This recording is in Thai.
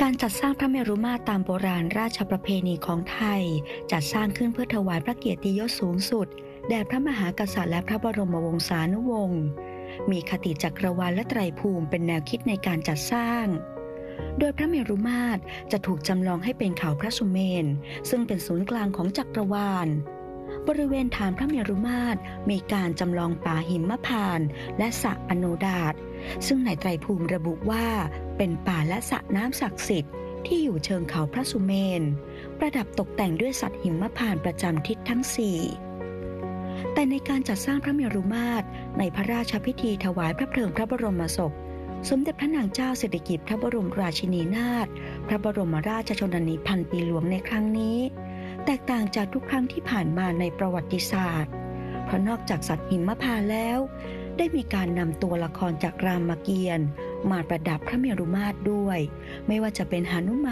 การจัดสร้างพระเมรุมาตรตามโบราณราชประเพณีของไทยจัดสร้างขึ้นเพื่อถวายพระเกียรติยศสูงสุดแด่พระมหากษัตริย์และพระบรมวงศานุวงศ์มีคติจักรวาลและไตรภูมิเป็นแนวคิดในการจัดสร้างโดยพระเมรุมาตรจะถูกจำลองให้เป็นเขาพระสุเมนซึ่งเป็นศูนย์กลางของจักรวาลบริเวณฐานพระเมรุมาตรมีการจำลองป่าหิมพานต์และสระอโนดาตซึ่งในไตรภูมิระบุว่าเป็นป่าและสระน้ำศักดิ์สิทธิ์ที่อยู่เชิงเขาพระสุเมนประดับตกแต่งด้วยสัตว์หิมพานต์ประจำทิศทั้งสี่แต่ในการจัดสร้างพระเมรุมาตรในพระราชพิธีถวายพระเพลิงพระบรมศพสมเด็จพระนางเจ้าสิริกิติ์พระบรมราชินีนาถพระบรมราชชนนีพันปีหลวงในครั้งนี้แตกต่างจากทุกครั้งที่ผ่านมาในประวัติศาสตร์เพราะนอกจากสัตว์หิมพานต์แล้วได้มีการนำตัวละครจากรามเกียรติ์มาประดับพระเมรุมาตรด้วยไม่ว่าจะเป็นหนุมาน